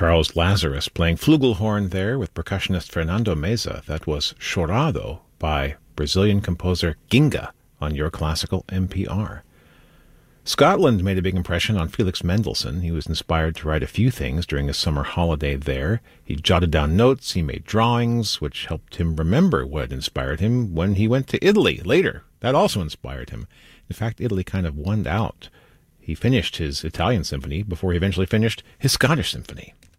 Charles Lazarus playing flugelhorn there with percussionist Fernando Meza. That was Chorado by Brazilian composer Ginga on Your Classical NPR. Scotland made a big impression on Felix Mendelssohn. He was inspired to write a few things during his summer holiday there. He jotted down notes, he made drawings, which helped him remember what inspired him when he went to Italy later. That also inspired him. In fact, Italy kind of won out. He finished his Italian symphony before he eventually finished his Scottish symphony.